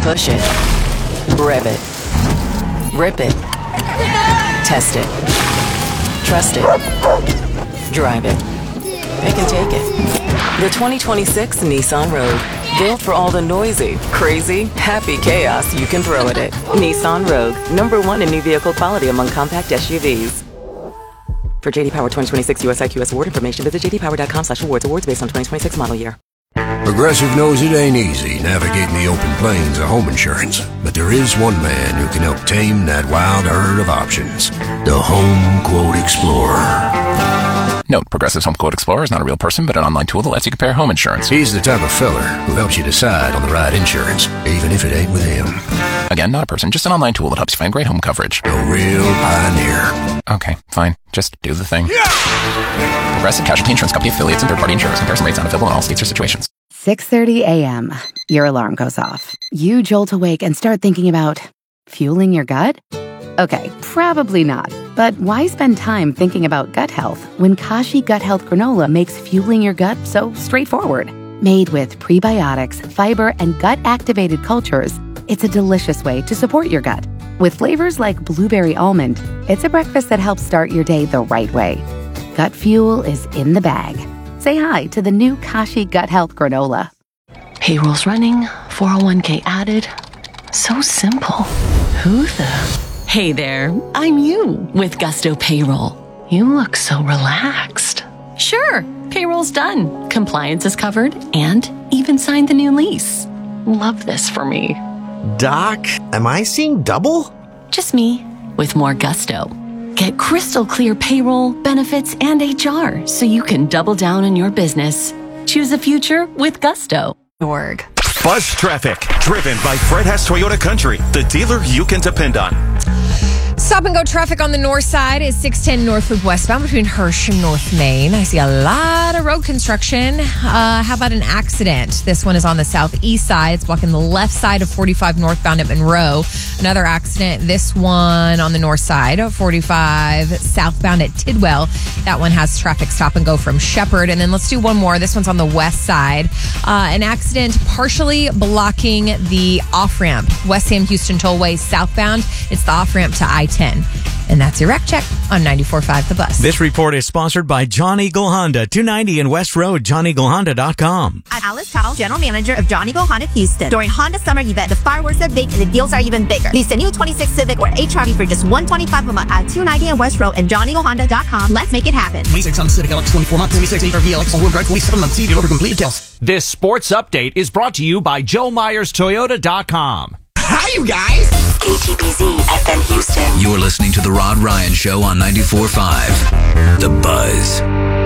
Push it. Rev it. Rip it. Test it. Trust it. Drive it. They can take it. The 2026 Nissan Rogue. Built for all the noisy, crazy, happy chaos you can throw at it. Nissan Rogue. #1 in new vehicle quality among compact SUVs. For JD Power 2026 US IQS award information, visit jdpower.com/awards. Awards based on 2026 model year. Progressive knows it ain't easy navigating the open plains of home insurance, but there is one man who can help tame that wild herd of options. The Home Quote Explorer. Note, Progressive's Home Quote Explorer is not a real person, but an online tool that lets you compare home insurance. He's the type of feller who helps you decide on the right insurance, even if it ain't with him. Again, not a person, just an online tool that helps you find great home coverage. A real pioneer. Okay, fine. Just do the thing. Progressive Casualty Insurance Company affiliates and third-party insurers. Comparison rates not available in all states or situations. 6:30 a.m. Your alarm goes off. You jolt awake and start thinking about fueling your gut? Okay, probably not. But why spend time thinking about gut health when Kashi Gut Health Granola makes fueling your gut so straightforward? Made with prebiotics, fiber, and gut-activated cultures, it's a delicious way to support your gut. With flavors like blueberry almond, it's a breakfast that helps start your day the right way. Gut fuel is in the bag. Say hi to the new Kashi Gut Health Granola. Payroll's running, 401k added. So simple. Who the... Hey there, I'm you with Gusto Payroll. You look so relaxed. Sure, payroll's done, compliance is covered, and even signed the new lease. Love this for me. Doc, am I seeing double? Just me, with more gusto. Get crystal clear payroll, benefits, and HR so you can double down on your business. Choose a future with Gusto. Org. Buzz traffic, driven by Fred Hess Toyota Country, the dealer you can depend on. Stop and go traffic on the north side is 610 Northwood westbound between Hirsch and North Main. I see a lot of road construction. How about an accident? This one is on the southeast side. It's blocking the left side of 45 northbound at Monroe. Another accident, this one on the north side of 45 southbound at Tidwell. That one has traffic stop and go from Shepherd. And then let's do one more. This one's on the west side. An accident partially blocking the off-ramp. West Sam Houston Tollway southbound. It's the off-ramp to I-10. And that's your wreck check on 94.5 The Bus. This report is sponsored by John Eagle Honda, 290 in West Road, johneaglehonda.com. I'm Alice Powell, General Manager of John Eagle Honda Houston. During Honda Summer Event, the fireworks are big and the deals are even bigger. Lease a new 26 Civic or HRV for just $125 a month at 290 in West Road and johneaglehonda.com. Let's make it happen. 26 on Civic LX 24 months, 26 HRV LX all-wheel drive 27 months. See dealer for complete details. This sports update is brought to you by JoeMyersToyota.com. Hi, you guys! KTPZ FM Houston. You're listening to The Rod Ryan Show on 94.5 The Buzz.